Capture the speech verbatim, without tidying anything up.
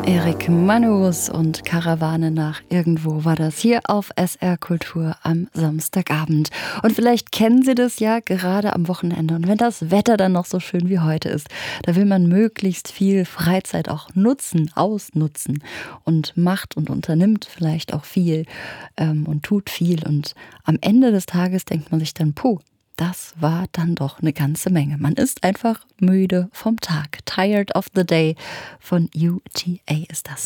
Erik Manus und Karawane nach irgendwo war das hier auf S R Kultur am Samstagabend. Und vielleicht kennen Sie das ja gerade am Wochenende. Und wenn das Wetter dann noch so schön wie heute ist, da will man möglichst viel Freizeit auch nutzen, ausnutzen und macht und unternimmt vielleicht auch viel ähm, und tut viel. Und am Ende des Tages denkt man sich dann, puh, das war dann doch eine ganze Menge. Man ist einfach müde vom Tag. Tired of the Day von U T A ist das.